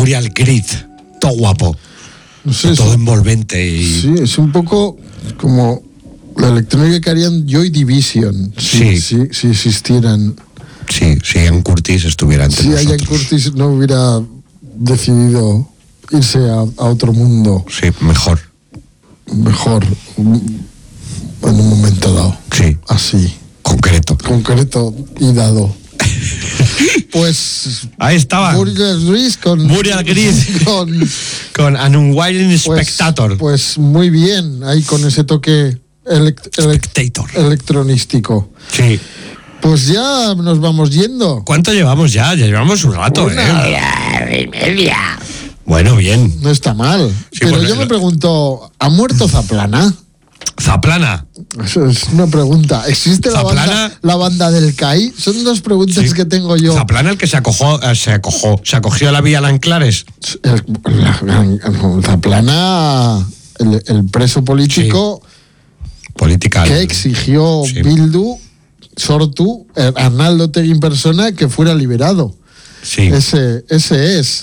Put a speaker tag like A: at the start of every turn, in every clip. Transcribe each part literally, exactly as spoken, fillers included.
A: Muriel Grid, todo guapo,
B: No sé,
A: todo
B: es,
A: envolvente y...
B: sí, es un poco como la electrónica que harían Joy Division, si,
A: Sí.
B: si, si existieran.
A: Sí, si Ian Curtis estuviera entre
B: Si
A: nosotros.
B: Ian Curtis no hubiera decidido irse a, a otro mundo
A: Sí, mejor.
B: mejor en un momento dado.
A: Sí.
B: Así,
A: Concreto.
B: concreto y dado. Pues
A: Ahí estaba.
B: Muriel Gris con
A: Muriel Gris.
B: con
A: Con An Unwilling
B: pues,
A: Spectator.
B: pues muy bien, ahí con ese toque elect- elect-
A: Spectator.
B: electronístico.
A: Sí.
B: Pues ya nos vamos yendo.
A: ¿Cuánto llevamos ya? Ya llevamos un rato,
B: Una
A: ¿eh?
B: hora y media.
A: Bueno, bien.
B: No está mal.
A: Sí,
B: Pero
A: porque
B: yo me
A: lo-
B: pregunto, ¿ha muerto Zaplana?
A: Zaplana.
B: Eso es una pregunta. ¿Existe la
A: Zaplana-
B: banda, la banda del C A I? Son dos preguntas
A: Sí.
B: que tengo yo.
A: Zaplana, el que se acojó, eh, se acojó, se acogió a la vía Lanclares.
B: El, la- Zaplana, el, el preso político
A: Política.
B: que exigió
A: Sí.
B: Bildu, Sortu, eh, Arnaldo Tegui en persona, que fuera liberado.
A: Sí.
B: Ese, ese es.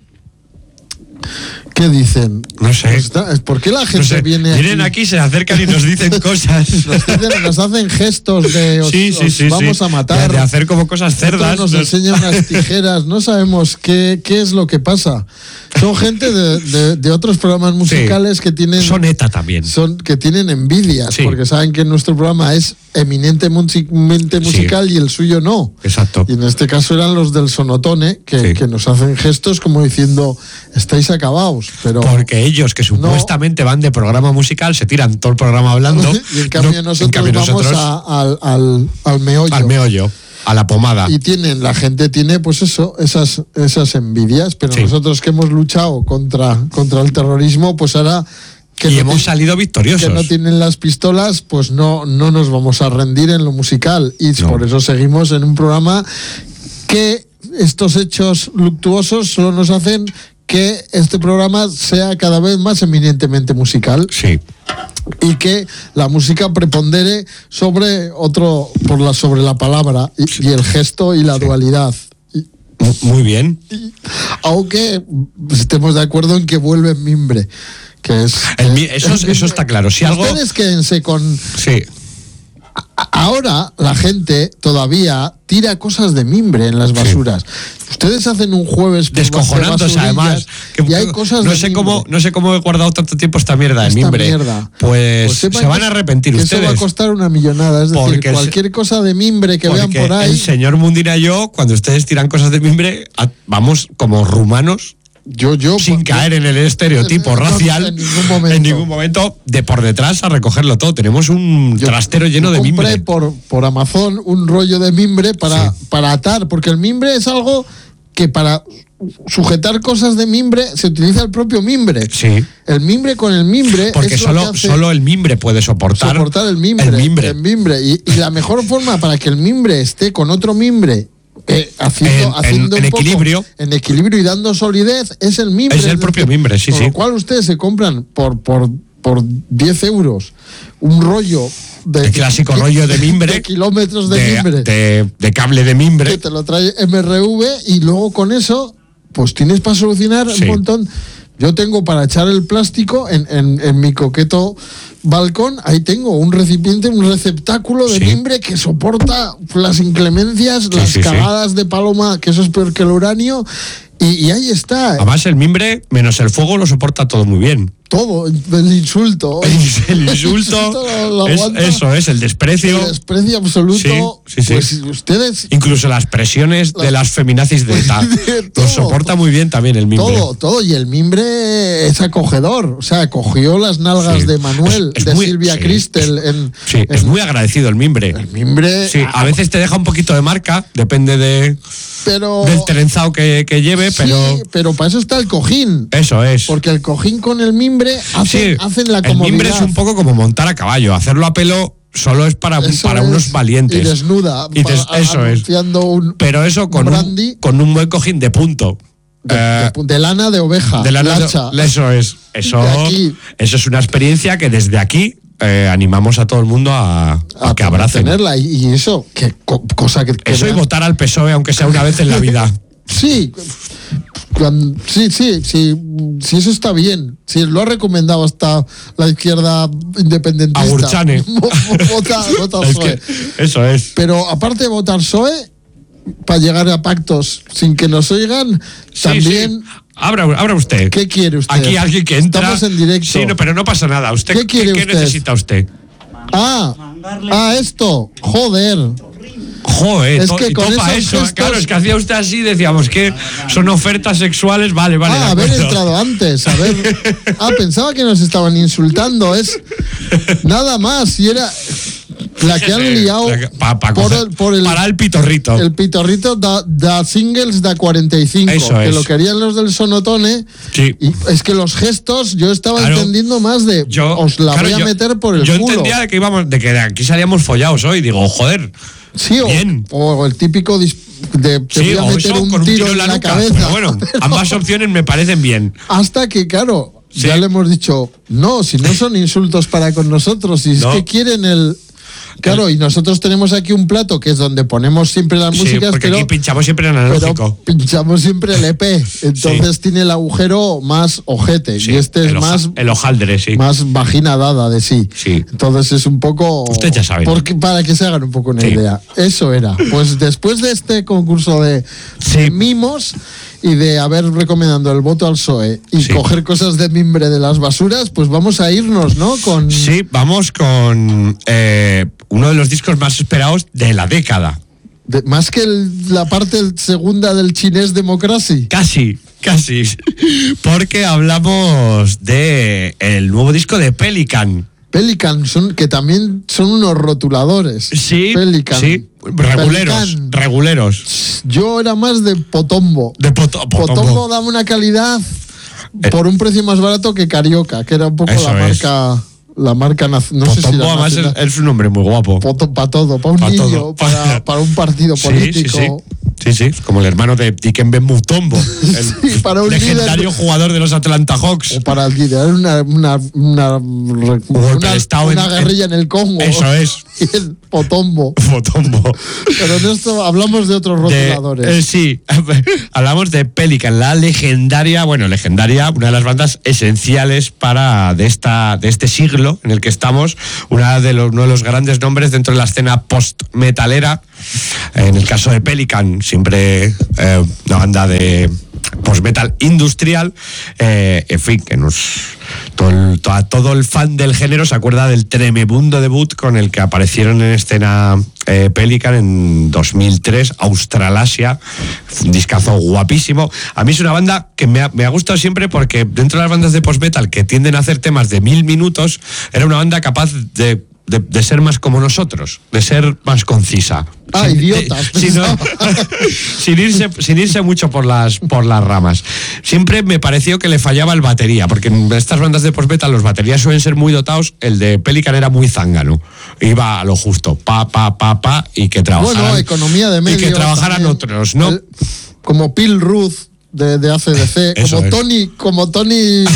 B: ¿Qué dicen?
A: No sé.
B: Pues está- ¿Por qué la gente
A: No sé,
B: viene
A: vienen aquí, se acercan y nos dicen cosas.
B: Nos, dicen- nos hacen gestos de os,
A: Sí, sí,
B: os
A: sí.
B: vamos
A: sí.
B: a matar.
A: De, de hacer como cosas
B: Otros
A: cerdas.
B: nos
A: nos-
B: enseñan unas tijeras. No sabemos qué, qué es lo que pasa. Son gente de, de- de otros programas musicales que tienen
A: Son ETA también.
B: son que tienen envidias
A: Sí.
B: porque saben que nuestro programa es eminentemente musical y el suyo no.
A: Exacto.
B: Y en este caso eran los del Sonotone que,
A: Sí.
B: que nos hacen gestos como diciendo estáis acabados, pero
A: Porque ellos, que supuestamente van de programa musical, se tiran todo el programa hablando.
B: y en cambio
A: No,
B: nosotros
A: en cambio
B: vamos
A: nosotros
B: a- al, al, al meollo.
A: al meollo, a la pomada.
B: Y tienen, la gente tiene, pues eso, esas, esas envidias, pero
A: Sí.
B: nosotros que hemos luchado contra, contra el terrorismo, pues ahora que,
A: y
B: no,
A: hemos
B: ti-
A: salido victoriosos.
B: que no tienen las pistolas, pues no, no nos vamos a rendir en lo musical. Y
A: No.
B: por eso seguimos en un programa que estos hechos luctuosos solo nos hacen que este programa sea cada vez más eminentemente musical
A: Sí.
B: y que la música prepondere sobre otro, por la, sobre la palabra y, y el gesto y la dualidad. Y-
A: Mu- Muy bien.
B: aunque estemos de acuerdo en que vuelve en mimbre, que es
A: El mi- eso, es- eso está claro. Si algo.
B: ustedes quédense con
A: Sí.
B: a- ahora la gente todavía tira cosas de mimbre en las basuras. Ustedes hacen un jueves por
A: Descojonándose,
B: basurillas
A: además. Que-
B: y hay cosas
A: no
B: de
A: sé
B: mimbre.
A: cómo No sé cómo he guardado tanto tiempo esta mierda de
B: Esta
A: mimbre.
B: mierda.
A: Pues,
B: Pues sepan
A: se van
B: que-
A: a arrepentir
B: que
A: ustedes.
B: Eso va a costar una millonada. Es decir,
A: Porque el-
B: cualquier cosa de mimbre que vean
A: Porque
B: por ahí.
A: el señor Mundina y yo, cuando ustedes tiran cosas de mimbre, a- vamos como rumanos,
B: Yo, yo.
A: sin
B: porque-
A: caer en el estereotipo
B: No,
A: racial,
B: en ningún momento.
A: en ningún momento, de por detrás a recogerlo todo. Tenemos un
B: Yo-
A: trastero lleno
B: yo
A: de
B: compré
A: mimbre.
B: por, por Amazon un rollo de mimbre para,
A: Sí.
B: para atar, porque el mimbre es algo que para sujetar cosas de mimbre se utiliza el propio mimbre.
A: Sí.
B: El mimbre con el mimbre
A: Porque
B: es lo
A: solo,
B: que hace
A: solo el mimbre puede soportar,
B: soportar el mimbre.
A: el mimbre.
B: el mimbre. Y, y la mejor forma para que el mimbre esté con otro mimbre eh, haciendo,
A: En- en-
B: haciendo
A: en
B: un poco-
A: equilibrio.
B: en equilibrio y dando solidez es el mimbre.
A: Es el propio
B: decir,
A: mimbre, sí,
B: con
A: sí.
B: lo cual ustedes se compran por, por, por diez euros un rollo de
A: El clásico rollo de mimbre.
B: de kilómetros de,
A: de,
B: mimbre
A: de- de cable de mimbre.
B: que te lo trae M R V y luego con eso pues tienes para solucionar
A: Sí.
B: un montón. Yo tengo para echar el plástico en, en, en mi coqueto balcón, ahí tengo un recipiente, un receptáculo de
A: Sí.
B: mimbre que soporta las inclemencias,
A: Sí,
B: las
A: sí, sí.
B: cagadas de paloma, que eso es peor que el uranio, y, y ahí está,
A: Además, el mimbre, menos el fuego, lo soporta todo muy bien.
B: todo, el insulto.
A: El insulto,
B: lo- lo
A: es-
B: aguanta.
A: eso es, el desprecio.
B: El desprecio absoluto,
A: Sí, sí, sí.
B: pues ustedes...
A: Incluso las presiones de las feminazis de ETA.
B: De todo.
A: Lo soporta muy bien también el mimbre.
B: Todo, todo. Y el mimbre es acogedor. O sea, cogió las nalgas
A: Sí.
B: de Manuel,
A: Es- es
B: de
A: muy-
B: Silvia
A: sí,
B: Cristel.
A: es-
B: En,
A: Sí,
B: en-
A: es muy agradecido el mimbre.
B: El mimbre.
A: Sí, a veces te deja un poquito de marca, depende de,
B: pero,
A: del trenzado que, que lleve,
B: sí,
A: pero
B: pero para eso está el cojín.
A: eso es.
B: Porque el cojín con el mimbre hacen,
A: Sí,
B: hacen la
A: el
B: comodidad.
A: mimbre es un poco como montar a caballo. Hacerlo a pelo solo es para,
B: Eso
A: para
B: es,
A: unos valientes.
B: Y desnuda.
A: Y des-
B: pa-
A: eso es.
B: anunciando un
A: Pero eso con un,
B: brandy
A: con un buen cojín de punto.
B: de,
A: Eh,
B: de- de lana de oveja.
A: de la
B: lacha.
A: eso es. Eso,
B: De aquí.
A: eso es una experiencia que desde aquí eh, animamos a todo el mundo a, a
B: a
A: que abracen.
B: tenerla. Y, y eso, qué co- cosa que. que
A: Eso y
B: vean-
A: votar al P S O E, aunque sea una vez en la vida.
B: Sí, cuando, sí, sí, sí, sí, eso está bien. Sí, lo ha recomendado hasta la izquierda independentista.
A: Agurchane.
B: Vota, vota
A: Es
B: P S O E.
A: que eso es.
B: Pero aparte de votar P S O E, para llegar a pactos sin que nos oigan,
A: Sí,
B: también...
A: sí. Abra, abra usted.
B: ¿Qué quiere usted?
A: Aquí alguien que entra.
B: Estamos en directo.
A: Sí, no, pero no pasa nada. ¿Usted
B: ¿Qué quiere
A: qué,
B: usted?
A: necesita usted?
B: Ah, ah, esto. Joder.
A: Joder,
B: Es
A: to-
B: que
A: y
B: con
A: topa
B: esos
A: eso.
B: gestos-
A: Claro, es que hacía usted así, decíamos que son ofertas sexuales. Vale, vale.
B: Ah,
A: de
B: haber
A: acuerdo.
B: entrado antes, a ver. Ah, pensaba que nos estaban insultando. Es nada más. Y era la que han liado
A: La que- pa- pa
B: por,
A: coger-
B: el, por el,
A: para el pitorrito.
B: el pitorrito da, da singles da cuarenta y cinco.
A: Eso
B: que
A: es.
B: lo querían los del sonotone.
A: Sí.
B: Y es que los gestos, yo estaba
A: Claro.
B: entendiendo más de
A: Yo,
B: os la
A: claro,
B: voy a
A: yo-
B: meter por el
A: yo
B: culo.
A: entendía de que íbamos, de que de aquí salíamos follados hoy. Digo, joder.
B: Sí, o,
A: Bien.
B: o el típico dis- de te
A: Sí,
B: voy a
A: o
B: meter
A: eso,
B: un,
A: con
B: tiro en la,
A: nuca.
B: cabeza.
A: Pero bueno,
B: Pero
A: ambas opciones me parecen bien.
B: hasta que, claro,
A: Sí.
B: ya le hemos dicho, no, si no son insultos para con nosotros, si
A: No.
B: es que quieren el... Claro, y nosotros tenemos aquí un plato que es donde ponemos siempre las
A: Sí,
B: músicas,
A: porque
B: pero,
A: aquí pinchamos siempre en
B: pero
A: analógico.
B: pinchamos siempre el E P. Entonces
A: Sí.
B: tiene el agujero más ojete.
A: Sí,
B: y este es
A: el hoja-
B: más,
A: el hojaldre, sí.
B: más vagina dada de sí.
A: Sí.
B: Entonces es un poco...
A: Usted ya sabe.
B: Porque, para que se hagan un poco una
A: Sí.
B: idea. Eso era. Pues después de este concurso de,
A: Sí.
B: de mimos y de haber recomendado el voto al P S O E y
A: Sí.
B: coger cosas de mimbre de las basuras, pues vamos a irnos, ¿no? Con...
A: Sí, vamos con eh, uno de los discos más esperados de la década.
B: de- más que el- la parte segunda del chinés Democracy.
A: Casi, casi. Porque hablamos de el nuevo disco de Pelican.
B: Pelican, son, que también son unos rotuladores.
A: Sí,
B: Pelican.
A: sí. Reguleros,
B: Pelican.
A: reguleros.
B: Yo era más de Potombo.
A: De poto-
B: Potombo,
A: Potombo.
B: daba una calidad
A: Eh.
B: por un precio más barato que Carioca, que era un poco
A: Eso
B: la
A: es.
B: marca, la marca nac- no sé si
A: Potombo,
B: la
A: además, es,
B: nacional.
A: es un nombre muy guapo.
B: Para todo, para un
A: Pa'
B: niño,
A: todo.
B: para, para un partido
A: Sí,
B: político.
A: Sí, sí. Sí, sí, como el hermano de Dikembe Mutombo, el
B: Sí, para un
A: legendario
B: líder-
A: jugador de los Atlanta Hawks.
B: O para liderar una, una, una, una,
A: golpe de estado
B: una
A: en-
B: guerrilla en el Congo.
A: Eso es.
B: Y el Potombo.
A: Mutombo.
B: Pero en esto hablamos de otros
A: De-
B: rotuladores.
A: eh, sí, hablamos de Pelican, la legendaria, bueno, legendaria, una de las bandas esenciales para de esta de este siglo en el que estamos, una de los, uno de los grandes nombres dentro de la escena post-metalera. En el caso de Pelican, siempre eh, una banda de post-metal industrial, eh, en fin, que nos todo el, todo, todo el fan del género se acuerda del tremebundo debut con el que aparecieron en escena eh, Pelican en dos mil tres, Australasia, un discazo guapísimo. A mí es una banda que me ha, me ha gustado siempre porque dentro de las bandas de post-metal que tienden a hacer temas de mil minutos, era una banda capaz de De, de ser más como nosotros, de ser más concisa.
B: Ah,
A: Sin-
B: idiotas,
A: de- sin, sin irse, sin irse mucho por las, por las ramas. Siempre me pareció que le fallaba el batería, porque en estas bandas de post-metal los baterías suelen ser muy dotados, el de Pelican era muy zángano. Iba a lo justo, pa, pa, pa, pa, y que trabajaran.
B: Bueno, economía de medios.
A: Y que trabajaran
B: también.
A: otros, ¿no?
B: El- como Phil Ruth de, de A C D C,
A: Eso
B: como
A: es.
B: Tony, como Tony.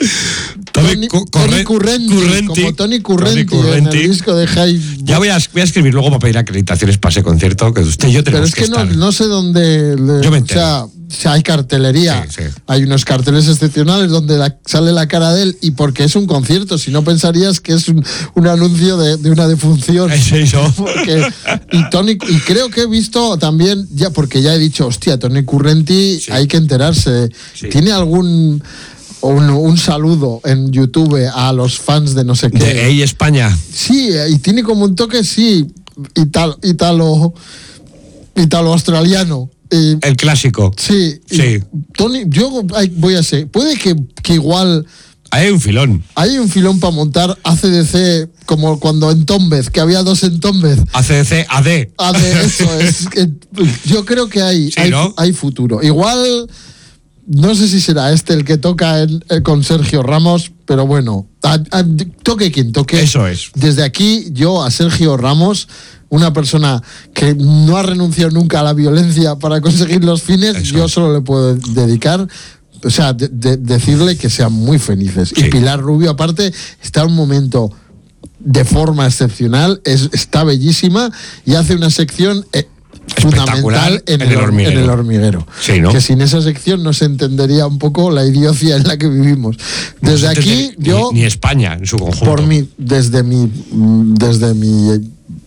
B: Tony,
A: Cu-
B: Tony
A: Corre-
B: Currenti,
A: Currenti.
B: como Tony Currenti,
A: Tony Currenti.
B: en el disco de High.
A: Ya voy a, voy a escribir luego para pedir acreditaciones para ese concierto, que usted y yo
B: Pero
A: tenemos
B: es que, no,
A: estar.
B: no sé dónde. le-
A: Yo me
B: o
A: entero.
B: sea, o sea, hay cartelería.
A: Sí, sí.
B: Hay unos carteles excepcionales donde la- sale la cara de él y porque es un concierto. Si no pensarías que es un, un anuncio de, de una defunción.
A: Es eso.
B: Porque- y Tony, y creo que he visto también, ya porque ya he dicho, hostia, Tony Currenti,
A: Sí.
B: hay que enterarse.
A: Sí.
B: ¿Tiene algún un, un saludo en YouTube a los fans de no sé qué?
A: De Ey España.
B: Sí, y tiene como un toque, sí, ital, italo, italo australiano. Y,
A: El clásico.
B: sí, y
A: Sí.
B: Tony, yo ay, voy a ser, puede que, que igual
A: Hay un filón.
B: hay un filón para montar A C D C como cuando en Tombez, que había dos en Tombez.
A: A C D C, A D.
B: Ah, de eso es. que yo creo que hay,
A: Sí,
B: hay,
A: ¿no?
B: hay futuro. Igual, no sé si será este el que toca el- el con Sergio Ramos, pero bueno, a- a- toque quien toque.
A: Eso es.
B: Desde aquí, yo a Sergio Ramos, una persona que no ha renunciado nunca a la violencia para conseguir los fines,
A: Eso
B: yo
A: es.
B: solo le puedo dedicar. O sea, de- de- decirle que sean muy felices.
A: Sí.
B: Y Pilar Rubio, aparte, está en un momento de forma excepcional, es, está bellísima y hace una sección eh, fundamental en,
A: en
B: el,
A: el hormiguero.
B: en el hormiguero.
A: Sí, ¿no?
B: Que sin esa sección no se entendería un poco la idiocia en la que vivimos. Desde
A: no
B: aquí,
A: ni,
B: yo...
A: Ni España en su conjunto.
B: Por mí, desde mi... Desde mi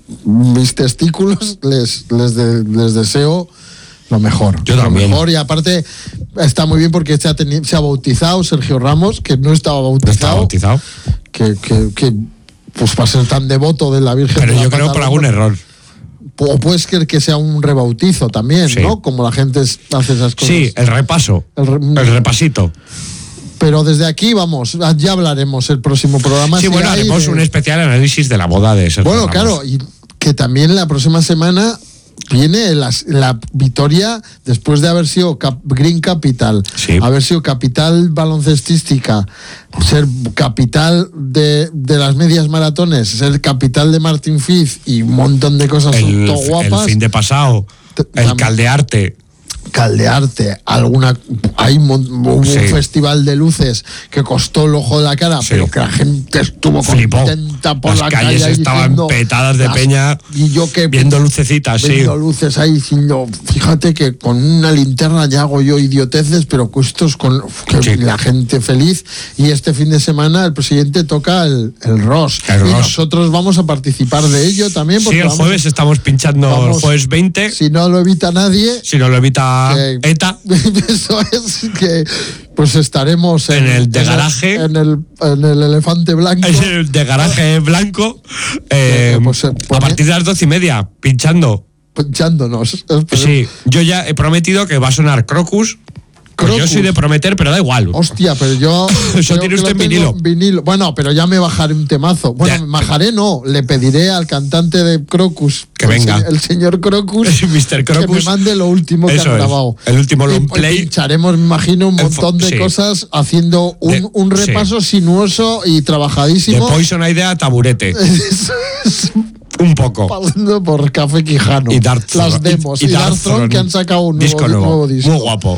B: mis testículos les, les, de, les deseo lo mejor.
A: Yo
B: lo
A: también.
B: mejor, y aparte está muy bien porque se ha, teni- se ha bautizado Sergio Ramos, que no estaba bautizado.
A: No estaba bautizado.
B: Que, que, que pues para ser tan devoto de la Virgen.
A: Pero
B: de la
A: yo creo
B: Pata
A: por
B: Roja,
A: algún error.
B: O puede ser que sea un rebautizo también,
A: Sí.
B: ¿no? Como la gente es- hace esas cosas.
A: Sí, el repaso.
B: El re-
A: El repasito.
B: Pero desde aquí, vamos, ya hablaremos el próximo programa.
A: Sí,
B: si
A: bueno,
B: hay
A: haremos
B: de-
A: un especial análisis de la boda de Sergio
B: Bueno,
A: Ramos.
B: claro, y que también la próxima semana viene la, la victoria después de haber sido cap- Green Capital,
A: Sí.
B: haber sido capital baloncestística, ser capital de, de las medias maratones, ser capital de Martin Fitz y un montón de cosas
A: El,
B: todo guapas.
A: el fin de pasado,
B: Te-
A: el
B: tam-
A: caldearte.
B: Caldearte, alguna hay mon- hubo
A: Sí.
B: un festival de luces que costó el ojo de la cara,
A: Sí.
B: pero que la gente estuvo
A: Flipó.
B: contenta por
A: Las
B: la
A: calles
B: calle
A: estaban
B: diciendo,
A: petadas de
B: las-
A: peña,
B: y yo que
A: viendo lucecitas, sí.
B: viendo luces ahí diciendo, fíjate que con una linterna ya hago yo idioteces, pero que esto es con que
A: Sí.
B: la gente feliz. Y este fin de semana el presidente toca el, el Ross.
A: El
B: y
A: Ross.
B: nosotros vamos a participar de ello también.
A: Sí,
B: porque
A: el
B: vamos-
A: jueves estamos pinchando
B: vamos-
A: el jueves veinte.
B: si no lo evita nadie,
A: Si no lo evita
B: que-
A: ETA.
B: eso es que pues estaremos
A: En el de garaje.
B: en el, en el elefante blanco.
A: Es el de garaje blanco. eh,
B: Bueno, pues, eh,
A: a
B: pone-
A: partir de las doce y media, pinchando.
B: Pinchándonos.
A: Sí, yo ya he prometido que va a sonar Crocus. Pues yo
B: Crocus.
A: soy de prometer, pero da igual.
B: Hostia, pero yo.
A: Eso
B: creo
A: tiene
B: que
A: usted
B: lo
A: en
B: tengo
A: vinilo.
B: Bueno, pero ya me bajaré un temazo. Bueno,
A: Ya.
B: me bajaré no. Le pediré al cantante de Crocus.
A: Que
B: el
A: venga.
B: se- El señor Crocus.
A: mister
B: Que me
A: Crocus.
B: mande lo último que
A: Eso
B: ha
A: es.
B: grabado.
A: El último
B: Y-
A: long
B: y
A: play.
B: pincharemos, me imagino, un
A: En fo-
B: montón de
A: sí.
B: cosas haciendo un,
A: De-
B: un repaso sinuoso y
A: De
B: trabajadísimo.
A: Poison Idea a taburete.
B: Eso es
A: Un poco.
B: pasando por Café Quijano.
A: Y Dark
B: Las
A: Throne.
B: demos.
A: Y-
B: Y,
A: y Dark
B: Dark Throne,
A: Throne.
B: que han sacado un nuevo
A: Disco nuevo.
B: nuevo disco.
A: Muy guapo.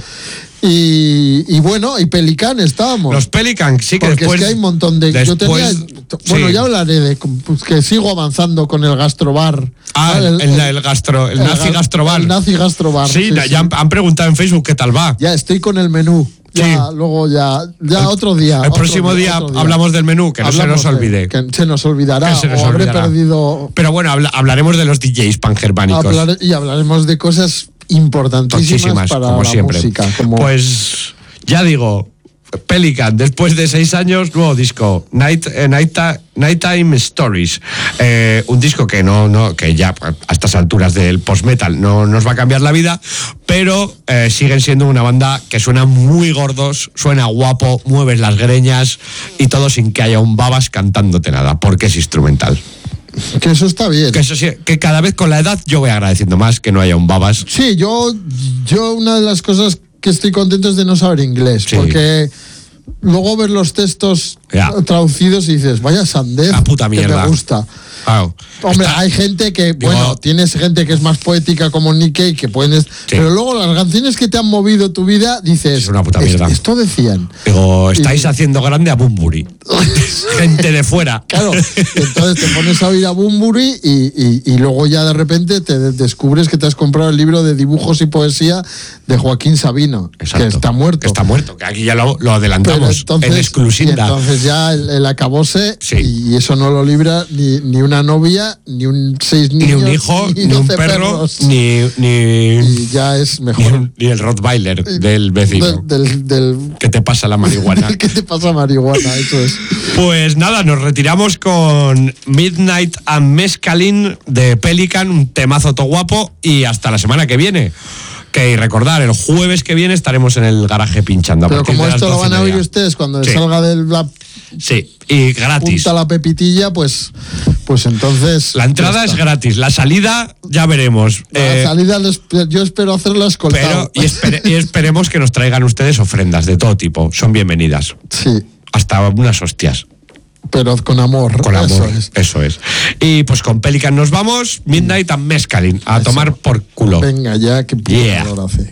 B: Y, y bueno, y Pelican estábamos.
A: Los Pelicans, sí, que
B: Porque
A: después.
B: es que hay un montón de. yo tenía,
A: después-
B: bueno,
A: sí.
B: ya hablaré de pues, que sigo avanzando con el gastrobar.
A: Ah,
B: ¿vale?
A: el, el, el gastro, el, nazi
B: gas-
A: gastrobar.
B: El nazi gastrobar.
A: Sí,
B: sí,
A: ya
B: sí.
A: han, han preguntado en Facebook qué tal va.
B: Ya estoy con el menú. Ya,
A: Sí.
B: luego ya, ya otro día.
A: El
B: otro
A: próximo día,
B: otro
A: hablamos del menú, que no
B: Hablamos
A: se nos
B: de-
A: olvide.
B: que se nos olvidará.
A: Que se nos
B: o habré
A: olvidará.
B: perdido.
A: Pero bueno, habla- hablaremos de los D Js pangermánicos.
B: hablar- y hablaremos de cosas importantísimas
A: Muchísimas,
B: para
A: como
B: la
A: siempre.
B: música. Como
A: Pues ya digo, Pelican, después de seis años, nuevo disco, Night, eh, Night, Nighttime Stories. Eh, un disco que no, no, que ya a estas alturas del post-metal no nos va a cambiar la vida, pero eh, siguen siendo una banda que suena muy gordos, suena guapo, mueves las greñas y todo sin que haya un babas cantándote nada, porque es instrumental.
B: que eso está bien.
A: Que eso sí, que cada vez con la edad yo voy agradeciendo más que no haya un babas.
B: Sí, yo, yo una de las cosas que estoy contento es de no saber inglés,
A: Sí.
B: porque luego ver los textos
A: Ya.
B: traducidos y dices, vaya sandez,
A: La puta
B: que
A: mierda.
B: me gusta.
A: Claro.
B: Hombre,
A: Está-
B: hay gente que,
A: Digo-
B: bueno, tienes gente que es más poética como Nick Cave, que pueden... Pero luego las canciones que te han movido tu vida, dices...
A: Es una puta
B: "Es-
A: mierda".
B: Esto decían.
A: Digo, estáis
B: Y-
A: haciendo grande a Bunbury. Gente de fuera.
B: Claro, y entonces te pones a oír a Bunbury y, y, y luego ya de repente te de- descubres que te has comprado el libro de dibujos y poesía de Joaquín Sabino,
A: Exacto.
B: que está muerto.
A: Que está muerto, que aquí ya lo, lo
B: Pero
A: adelantamos
B: entonces,
A: en
B: y
A: exclusiva.
B: entonces ya el, el acabose
A: Sí.
B: y eso no lo libra ni, ni una novia, ni un seis
A: Ni
B: niños,
A: un hijo, ni, un
B: doce
A: perro,
B: perros.
A: ni, ni,
B: Y ya es
A: ni,
B: mejor.
A: un- ni el Rottweiler del vecino.
B: Del, del, del-
A: ¿Qué te pasa la marihuana?
B: ¿Qué te pasa, marihuana? Eso es.
A: Pues nada, nos retiramos con Midnight and Mescaline de Pelican, un temazo todo guapo, y hasta la semana que viene. Que recordar, el jueves que viene estaremos en el garaje pinchando. a
B: Pero
A: partir
B: como
A: de las
B: esto lo
A: doce y
B: van a oír
A: media.
B: ustedes cuando
A: Sí.
B: salga de la
A: Sí, y gratis.
B: punta la pepitilla, pues, pues entonces...
A: La entrada
B: ya
A: es
B: está.
A: gratis, la salida ya veremos.
B: La
A: Eh,
B: salida les- yo espero hacerla escoltado.
A: pero y, espere- y esperemos que nos traigan ustedes ofrendas de todo tipo. Son bienvenidas.
B: Sí,
A: Hasta unas hostias.
B: pero con amor.
A: Con
B: eso
A: amor.
B: es.
A: Eso es. Y pues con Pelican nos vamos. Midnight and Mescaline. A
B: Eso.
A: tomar por culo.
B: Venga ya, que puta
A: Yeah.
B: calor hace.